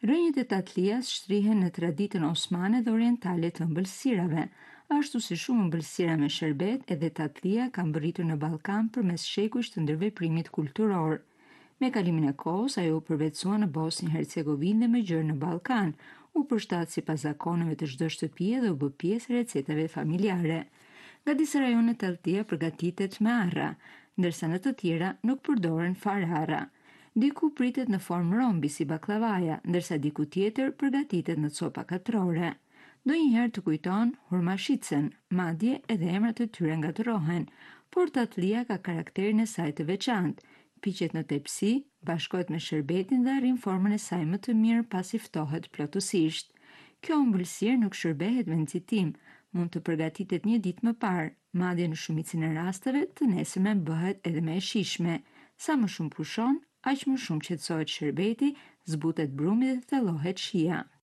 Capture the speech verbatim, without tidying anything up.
Rrënjët e Tatlias shtrihen në traditën osmane dhe orientale të ëmbëlsirave. Ashtu si shumë ëmbëlsira me sherbet, edhe Tatlia ka mbërritur në Ballkan përmes shekujsh të ndërveprimit kulturor. Me kalimin e kohës, ajo u përvetësua në Bosnjë Hercegovinë dhe më gjërë në Ballkan, u përshtat sipas zakoneve të çdo shtëpie dhe u bë pjesë e recetave familjare. Nga disa rajone Tatlia përgatitet me arra, ndërsa në të tjera nuk përdoren fare arra. Diku pritet në formë rombi si baklavaja, ndërsa diku tjetër përgatitet në copa katrore. Ndonjëherë të kujton hurmashicën, madje edhe emrat e tyre ngatërohen, por Tatlia ka karakterin e saj të veçantë. Piqet në tepsi, bashkohet me sherbetin dhe arrin formën e saj më të mirë pasi ftohet plotësisht. Kjo ëmbëlsirë nuk shërbehet me nxitim, mund të përgatitet një ditë më parë, madje në shumicën e rasteve të nesërmen bëhet edhe më e shijshme. Sa më shumë pushon, aq më shumë qetësohet sherbeti, zbutet brumi dhe thellohet shija.